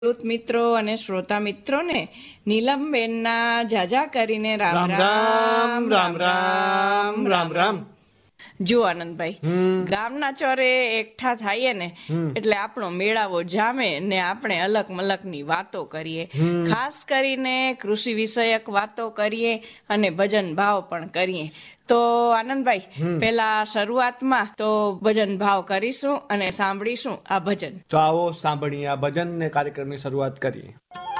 ખેડૂત મિત્રો અને શ્રોતા મિત્રોને નીલમબેનના જાજા કરીને રામ રામ રામ રામ રામ રામ. જો આનંદભાઈ, ગામના ચોરે એકઠા થઈએ ને એટલે આપણો મેળાવો જામે ને આપણે અલગ મલકની વાતો કરીએ. ખાસ કરીને કૃષિ વિષયક વાતો કરીએ અને ભજન ભાવ પણ કરીએ. તો આનંદભાઈ, પેલા શરૂઆતમાં તો ભજન ભાવ કરીશું અને સાંભળીશું આ ભજન. તો આવો સાંભળીએ આ ભજન ને કાર્યક્રમની શરૂઆત કરીએ.